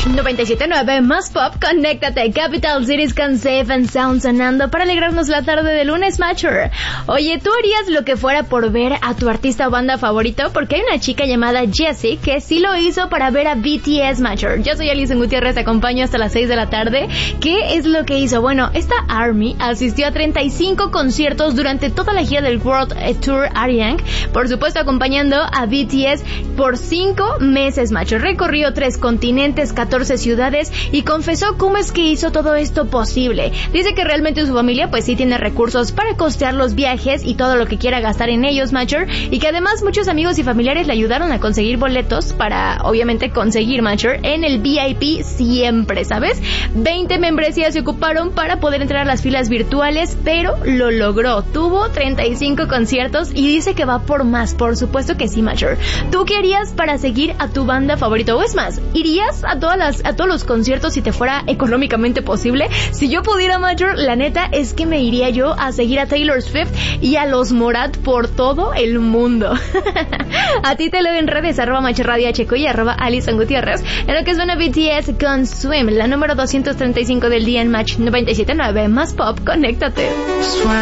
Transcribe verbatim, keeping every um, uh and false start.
noventa y siete punto nueve más pop, conéctate. Capital Cities con Safe and Sound sonando para alegrarnos la tarde de lunes, Matcher. Oye, ¿tú harías lo que fuera por ver a tu artista o banda favorito? Porque hay una chica llamada Jessie que sí lo hizo para ver a B T S, Matcher. Yo soy Alison Gutiérrez, te acompaño hasta las seis de la tarde. ¿Qué es lo que hizo? Bueno, esta ARMY asistió a treinta y cinco conciertos durante toda la gira del World Tour Arirang, por supuesto acompañando a B T S por cinco meses, Matcher. Recorrió tres continentes, catorce ciudades y confesó cómo es que hizo todo esto posible. Dice que realmente su familia pues sí tiene recursos para costear los viajes y todo lo que quiera gastar en ellos, Matcher, y que además muchos amigos y familiares le ayudaron a conseguir boletos para obviamente conseguir, Matcher, en el V I P siempre, ¿sabes? veinte membresías se ocuparon para poder entrar a las filas virtuales, pero lo logró. Tuvo treinta y cinco conciertos y dice que va por más. Por supuesto que sí, Matcher. ¿Tú qué harías para seguir a tu banda favorita? O es más, ¿irías a todas las a todos los conciertos si te fuera económicamente posible? Si yo pudiera, Matcher, la neta es que me iría yo a seguir a Taylor Swift y a los Morat por todo el mundo. A ti te leo en redes, arroba Matcher Radio H Q y arroba Alison Gutiérrez, en lo que suena B T S con Swim, la número doscientos treinta y cinco del día en Match noventa y siete punto nueve más pop, conéctate.